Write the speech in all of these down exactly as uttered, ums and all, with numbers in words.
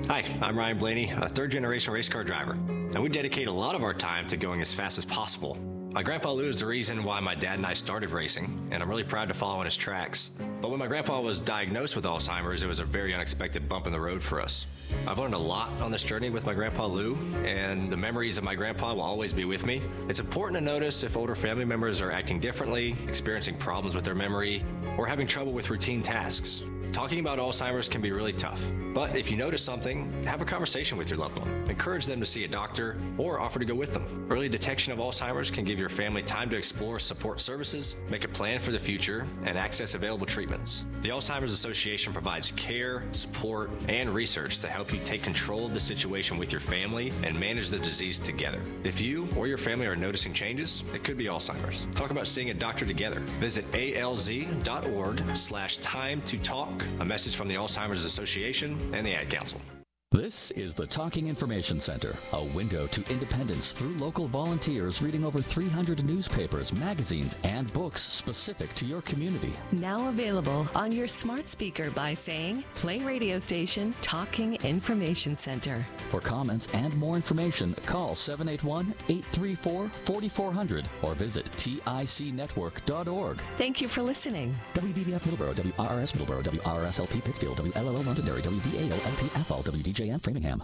Hi, I'm Ryan Blaney, a third-generation race car driver, and we dedicate a lot of our time to going as fast as possible. My grandpa Lou is the reason why my dad and I started racing, and I'm really proud to follow in his tracks. But when my grandpa was diagnosed with Alzheimer's, it was a very unexpected bump in the road for us. I've learned a lot on this journey with my grandpa Lou, and the memories of my grandpa will always be with me. It's important to notice if older family members are acting differently, experiencing problems with their memory, or having trouble with routine tasks. Talking about Alzheimer's can be really tough, but if you notice something, have a conversation with your loved one. Encourage them to see a doctor or offer to go with them. Early detection of Alzheimer's can give your family time to explore support services, make a plan for the future, and access available treatments. The Alzheimer's Association provides care, support, and research to help you take control of the situation with your family and manage the disease together. If you or your family are noticing changes, it could be Alzheimer's. Talk about seeing a doctor together. Visit A L Z dot org slash time to talk. A message from the Alzheimer's Association and the Ad Council. This is the Talking Information Center, a window to independence through local volunteers reading over three hundred newspapers, magazines, and books specific to your community. Now available on your smart speaker by saying, play radio station Talking Information Center. For comments and more information, call seven eight one, eight three four, four four zero zero or visit tic network dot org. Thank you for listening. W B B F Middleborough, W R R S Middleborough, W R R S L P Pittsfield, W L L O Londonderry, W V A O L P Athol, W D J M Framingham.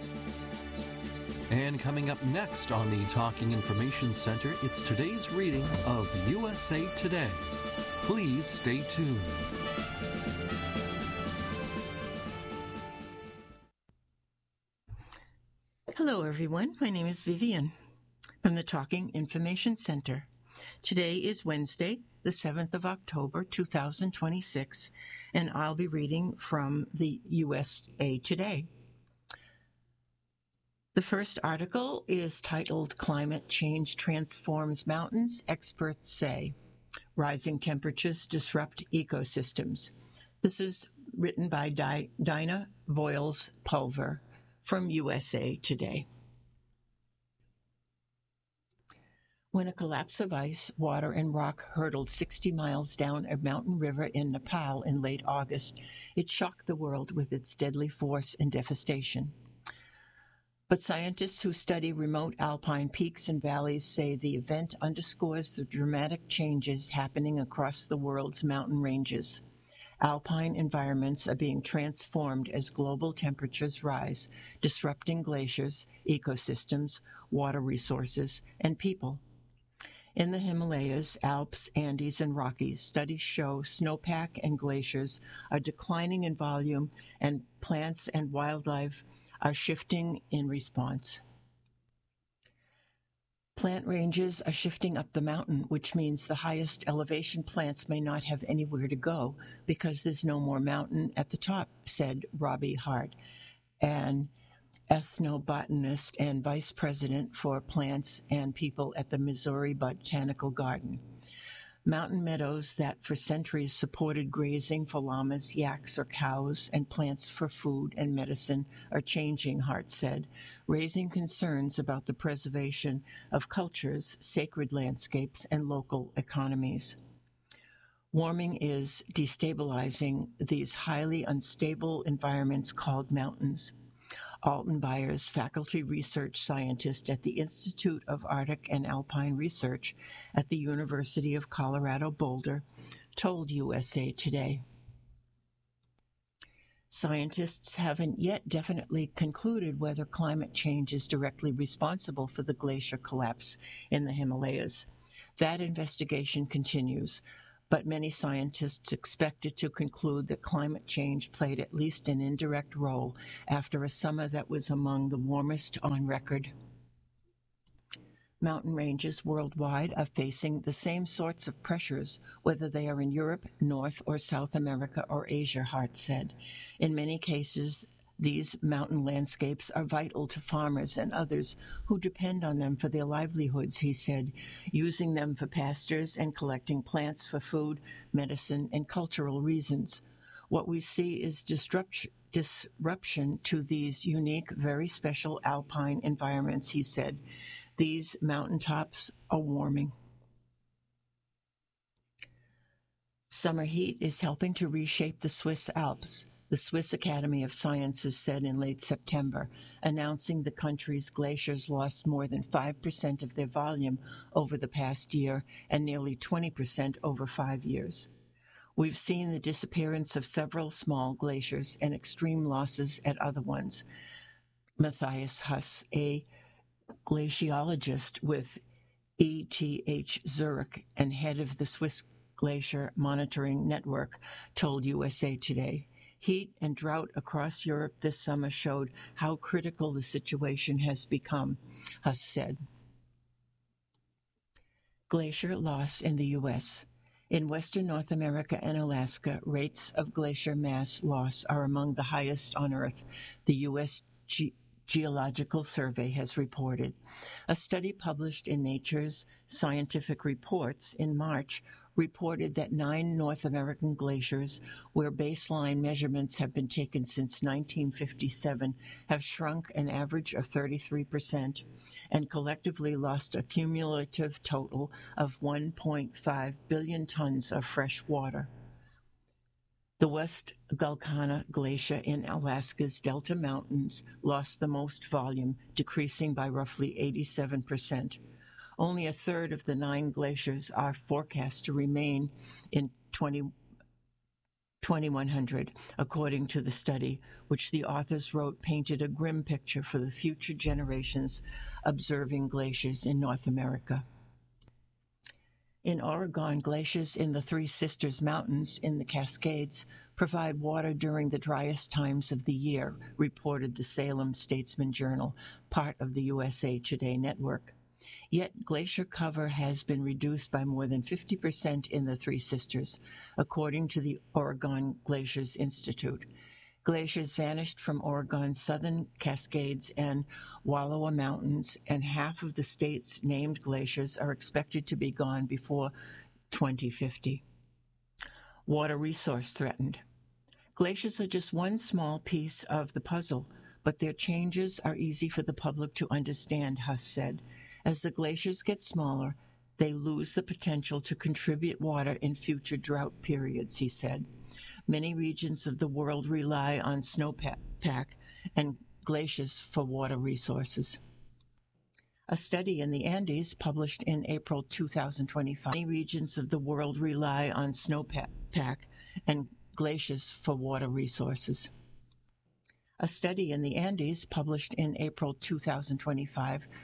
And coming up next on the Talking Information Center, it's today's reading of U S A Today. Please stay tuned. Hello, everyone. My name is Vivian from the Talking Information Center. Today is Wednesday, the seventh of October, two thousand twenty-six, and I'll be reading from the U S A Today. The first article is titled Climate Change Transforms Mountains, Experts Say. Rising Temperatures Disrupt Ecosystems. This is written by Di- Dinah Voiles-Pulver from U S A Today. When a collapse of ice, water, and rock hurtled sixty miles down a mountain river in Nepal in late August, it shocked the world with its deadly force and devastation. But scientists who study remote alpine peaks and valleys say the event underscores the dramatic changes happening across the world's mountain ranges. Alpine environments are being transformed as global temperatures rise, disrupting glaciers, ecosystems, water resources, and people. In the Himalayas, Alps, Andes, and Rockies, studies show snowpack and glaciers are declining in volume, and plants and wildlife are shifting in response. Plant ranges are shifting up the mountain, which means the highest elevation plants may not have anywhere to go because there's no more mountain at the top, said Robbie Hart, an ethnobotanist and vice president for plants and people at the Missouri Botanical Garden. Mountain meadows that for centuries supported grazing for llamas, yaks, or cows, and plants for food and medicine are changing, Hart said, raising concerns about the preservation of cultures, sacred landscapes, and local economies. Warming is destabilizing these highly unstable environments called mountains. Alton Byers, faculty research scientist at the Institute of Arctic and Alpine Research at the University of Colorado Boulder, told U S A Today. Scientists haven't yet definitely concluded whether climate change is directly responsible for the glacier collapse in the Himalayas. That investigation continues, but many scientists expect it to conclude that climate change played at least an indirect role after a summer that was among the warmest on record. Mountain ranges worldwide are facing the same sorts of pressures, whether they are in Europe, North or South America, or Asia, Hart said. In many cases, these mountain landscapes are vital to farmers and others who depend on them for their livelihoods, he said, using them for pastures and collecting plants for food, medicine, and cultural reasons. What we see is disruption, disruption to these unique, very special alpine environments, he said. These mountaintops are warming. Summer heat is helping to reshape the Swiss Alps. the Swiss Academy of Sciences said in late September, announcing the country's glaciers lost more than five percent of their volume over the past year and nearly twenty percent over five years. We've seen the disappearance of several small glaciers and extreme losses at other ones. Matthias Huss, a glaciologist with E T H Zurich and head of the Swiss Glacier Monitoring Network, told U S A Today. Heat and drought across Europe this summer showed how critical the situation has become, Huss said. Glacier loss in the U S. In western North America and Alaska, rates of glacier mass loss are among the highest on Earth, the U S Ge- Geological Survey has reported. A study published in Nature's Scientific Reports in March reported that nine North American glaciers, where baseline measurements have been taken since nineteen fifty-seven, have shrunk an average of thirty-three percent and collectively lost a cumulative total of one point five billion tons of fresh water. The West Gulkana Glacier in Alaska's Delta Mountains lost the most volume, decreasing by roughly eighty-seven percent. Only a third of the nine glaciers are forecast to remain in twenty-one hundred, according to the study, which the authors wrote painted a grim picture for the future generations observing glaciers in North America. In Oregon, glaciers in the Three Sisters Mountains in the Cascades provide water during the driest times of the year, reported the Salem Statesman Journal, part of the U S A Today network. Yet glacier cover has been reduced by more than fifty percent in the Three Sisters, according to the Oregon Glaciers Institute. Glaciers vanished from Oregon's southern Cascades and Wallowa Mountains, and half of the state's named glaciers are expected to be gone before twenty fifty. Water resource threatened. Glaciers are just one small piece of the puzzle, but their changes are easy for the public to understand, Huss said. As the glaciers get smaller, they lose the potential to contribute water in future drought periods, he said. Many regions of the world rely on snowpack and glaciers for water resources. A study in the Andes published in April two thousand twenty-five. Many regions of the world rely on snowpack and glaciers for water resources. A study in the Andes published in April two thousand twenty-five